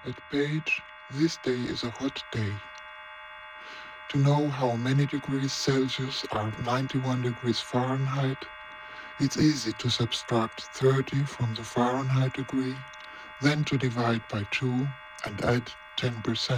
At page, this day is a hot day. To know how many degrees Celsius are 91 degrees Fahrenheit, it's easy to subtract 30 from the Fahrenheit degree, then to divide by 2 and add 10%.